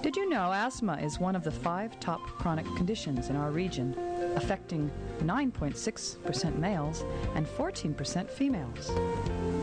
Did you know asthma is one of the 5 top chronic conditions in our region, affecting 9.6% males and 14% females?